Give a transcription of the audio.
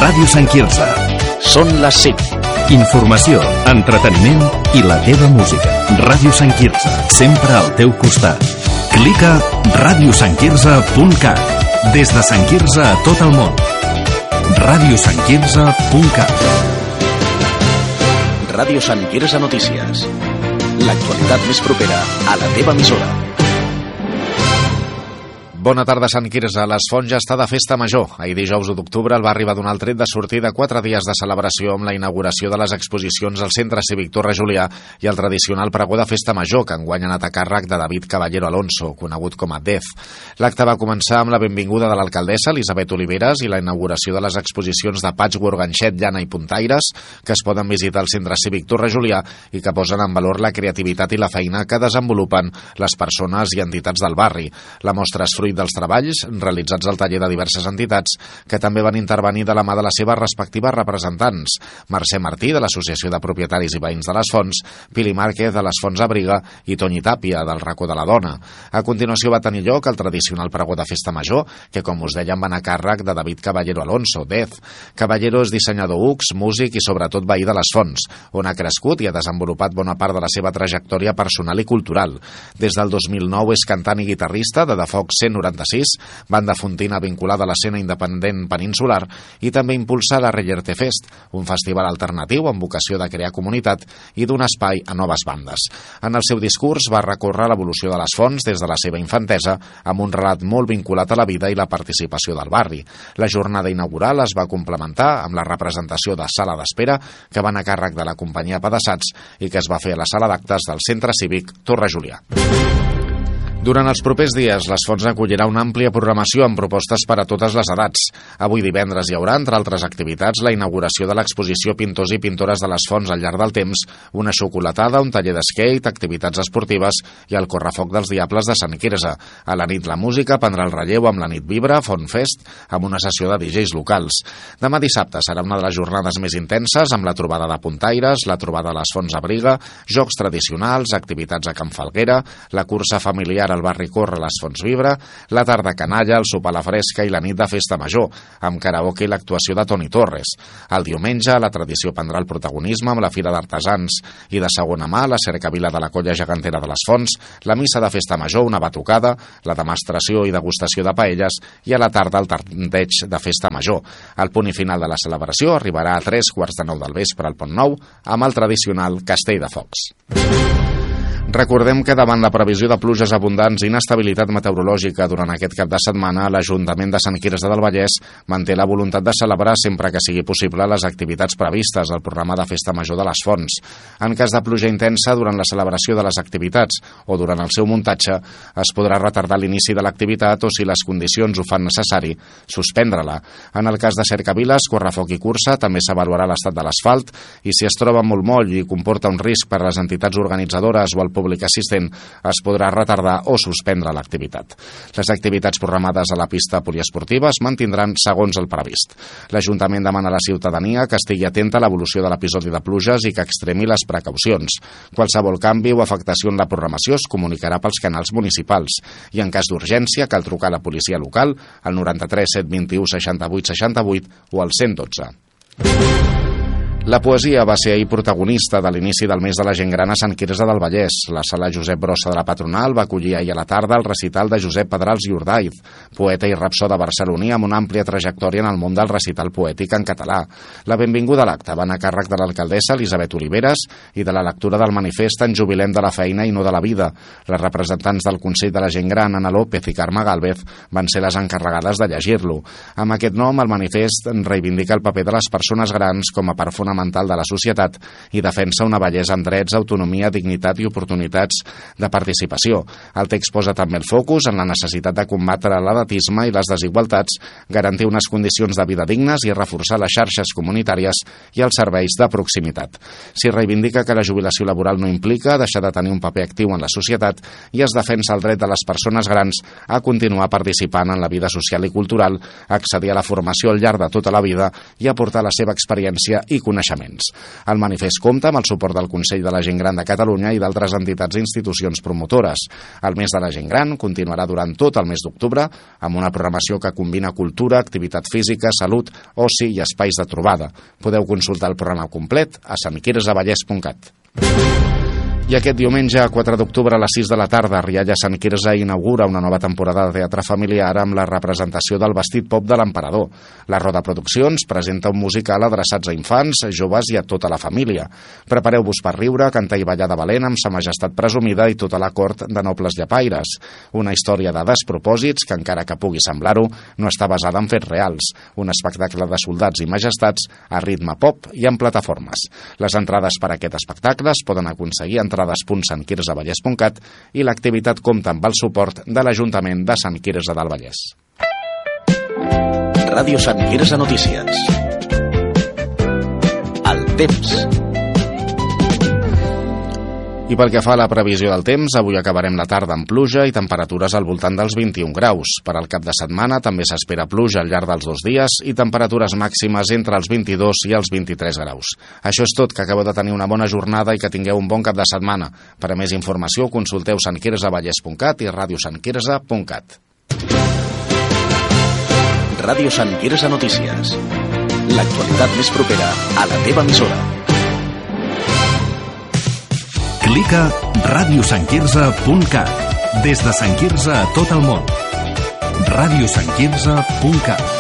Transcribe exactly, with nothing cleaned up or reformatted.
Ràdio Sant Quirze. Són les cinc. Informació, entreteniment i la teva música. Ràdio Sant Quirze, sempre al teu costat. Clica ràdio sant quirze punt cat. Des de Sant Quirze a tot el món. ràdio sant quirze punt cat. Ràdio Sant Quirze Notícies. L'actualitat més propera a la teva emissora. Bona tarda, Sant Quirze. Les Fonts ja està de festa major. Ahir dijous u d'octubre el barri va donar el tret de sortir de quatre dies de celebració amb la inauguració de les exposicions al Centre Cívic Torre Julià i el tradicional pregó de festa major, que enguany ha anat a càrrec de David Caballero Alonso, conegut com a Dez. L'acte va començar amb la benvinguda de l'alcaldessa Elisabet Oliveres i la inauguració de les exposicions de patchwork, ganxet, llana i puntaires que es poden visitar al Centre Cívic Torre Julià i que posen en valor la creativitat i la feina que desenvolupen les persones i entitats del barri. La mostra és fruit dels treballs realitzats al taller de diverses entitats que també van intervenir de la mà de les seves respectives representants. Mercè Martí, de l'Associació de Propietaris i Veïns de les Fonts, Pili Márquez, de les Fonts Abriga, i Toni Tàpia, del Racó de la Dona. A continuació va tenir lloc el tradicional pregó de festa major, que, com us dèiem, va anar a càrrec de David Caballero Alonso, Dez. Caballero és dissenyador U X, músic i sobretot veí de les Fonts, on ha crescut i ha desenvolupat bona part de la seva trajectòria personal i cultural. Des del dos mil nou és cantant i guitarrista de The Fox cent noranta-sis, banda fontina vinculada a l'escena independent peninsular, i també impulsa la Reyerte Fest, un festival alternatiu amb vocació de crear comunitat i donar espai a noves bandes. En el seu discurs va recórrer l'evolució de les Fonts des de la seva infantesa amb un relat molt vinculat a la vida i la participació del barri. La jornada inaugural es va complementar amb la representació de Sala d'Espera, que va anar a càrrec de la companyia Pedaçats i que es va fer a la sala d'actes del Centre Cívic Torre Julià. Durant els propers dies, les Fonts acollirà una àmplia programació amb propostes per a totes les edats. Avui divendres hi haurà, entre altres activitats, la inauguració de l'exposició Pintors i Pintores de les Fonts al llarg del temps, una xocolatada, un taller d'skate, activitats esportives i el correfoc dels Diables de Sant Quirze. A la nit la música prendrà el relleu amb la nit Vibra, Font Fest, amb una sessió de D Js locals. Demà dissabte serà una de les jornades més intenses, amb la trobada de puntaires, la trobada a les Fonts Abriga, jocs tradicionals, activitats a Can Falguera, la cursa familiar al barri Corre les Fonts Vibra, la tarda canalla, el sopar a la fresca i la nit de festa major, amb karaoke i l'actuació de Toni Torres. El diumenge, la tradició prendrà el protagonisme amb la Fira d'Artesans i de segona mà, la cercavila de la colla gegantera de les Fonts, la missa de festa major, una batucada, la demostració i degustació de paelles i a la tarda el tanteig de festa major. El punt i final de la celebració arribarà a tres quarts de nou del vespre al Pont Nou amb el tradicional Castell de Focs. Recordem que davant la previsió de pluges abundants i inestabilitat meteorològica durant aquest cap de setmana, l'Ajuntament de Sant Quirze del Vallès manté la voluntat de celebrar sempre que sigui possible les activitats previstes al programa de Festa Major de les Fonts. En cas de pluja intensa durant la celebració de les activitats o durant el seu muntatge, es podrà retardar l'inici de l'activitat o, si les condicions ho fan necessari, suspendre-la. En el cas de cercaviles, correfoc i cursa, també s'avaluarà l'estat de l'asfalt i, si es troba molt moll i comporta un risc per a les entitats organitzadores o el públic assistent, es podrà retardar o suspendre l'activitat. Les activitats programades a la pista poliesportiva es mantindran segons el previst. L'Ajuntament demana a la ciutadania que estigui atenta a l'evolució de l'episodi de pluges i que extremi les precaucions. Qualsevol canvi o afectació en la programació es comunicarà pels canals municipals i, en cas d'urgència, cal trucar a la policia local al noranta-tres set vint-i-u seixanta-vuit seixanta-vuit o al cent dotze. La poesia va ser ahir protagonista de l'inici del mes de la gent gran a Sant Quirze del Vallès. La sala Josep Brossa de la Patronal va acollir ahir a la tarda el recital de Josep Pedrals i Urdaiz, poeta i rapsode barceloní amb una àmplia trajectòria en el món del recital poètic en català. La benvinguda a l'acte va anar a càrrec de l'alcaldessa Elisabet Oliveres i de la lectura del manifest En jubilem de la feina i no de la vida. Les representants del Consell de la Gent Gran, Ana López i Carme Gálvez, van ser les encarregades de llegir-lo. Amb aquest nom, el manifest reivindica el paper de les persones grans com a part fonamental de la societat i defensa una bellesa amb drets, autonomia, dignitat i oportunitats de participació. El text posa també el focus en la necessitat de combatre l'edatisme i les desigualtats, garantir unes condicions de vida dignes i reforçar les xarxes comunitàries i els serveis de proximitat. S'hi reivindica que la jubilació laboral no implica deixar de tenir un paper actiu en la societat i es defensa el dret de les persones grans a continuar participant en la vida social i cultural, a accedir a la formació al llarg de tota la vida i aportar la seva experiència i coneixement coneixements. El manifest compta amb el suport del Consell de la Gent Gran de Catalunya i d'altres entitats i institucions promotores. El mes de la gent gran continuarà durant tot el mes d'octubre amb una programació que combina cultura, activitat física, salut, oci i espais de trobada. Podeu consultar el programa complet a sant quirze vallès punt cat. I aquest diumenge, quatre d'octubre, a les sis de la tarda, Rialla Sant Quirze inaugura una nova temporada de teatre familiar amb la representació del vestit pop de l'Emperador. La Roda Produccions presenta un musical adreçats a infants, joves i a tota la família. Prepareu-vos per riure, cantar i ballar de valent amb Sa Majestat Presumida i tota la cort de nobles llepaires. Una història de despropòsits que, encara que pugui semblar-ho, no està basada en fets reals. Un espectacle de soldats i majestats a ritme pop i en plataformes. Les entrades per a aquest espectacle es poden aconseguir entre entrades punt sant quirze vallès punt cat i l'activitat compta amb el suport de l'Ajuntament de Sant Quirze del Vallès. Ràdio Sant Quirze Notícies. El temps. I pel que fa a la previsió del temps, avui acabarem la tarda amb pluja i temperatures al voltant dels vint-i-un graus. Per al cap de setmana també s'espera pluja al llarg dels dos dies i temperatures màximes entre els vint-i-dos i els vint-i-tres graus. Això és tot, que acabeu de tenir una bona jornada i que tingueu un bon cap de setmana. Per a més informació, consulteu sant quirze vallès punt cat i ràdio sant quirze punt cat. Ràdio Sant Quirze Notícies. L'actualitat més propera a la teva emissora. Clica ràdio sant quirze punt cat. Des de Sant Quirze a tot el món. ràdio sant quirze punt cat.